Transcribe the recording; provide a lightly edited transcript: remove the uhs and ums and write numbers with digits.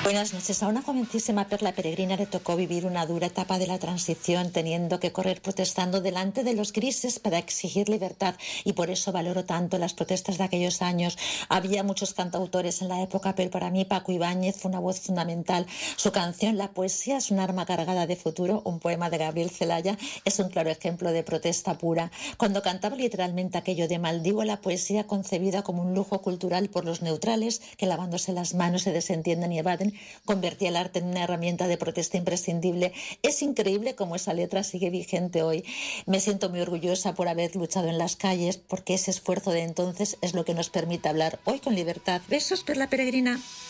Buenas noches. A una jovencísima Perla Peregrina le tocó vivir una dura etapa de la transición, teniendo que correr protestando delante de los grises para exigir libertad, y por eso valoro tanto las protestas de aquellos años. Había muchos cantautores en la época, pero para mí Paco Ibáñez fue una voz fundamental. Su canción La poesía es un arma cargada de futuro, un poema de Gabriel Celaya, es un claro ejemplo de protesta pura. Cuando cantaba literalmente aquello de maldigo la poesía concebida como un lujo cultural por los neutrales que lavándose las manos se desentienden y evaden, convertía el arte en una herramienta de protesta imprescindible. Es increíble cómo esa letra sigue vigente hoy. Me siento muy orgullosa por haber luchado en las calles, porque ese esfuerzo de entonces es lo que nos permite hablar hoy con libertad. Besos, Perla Peregrina.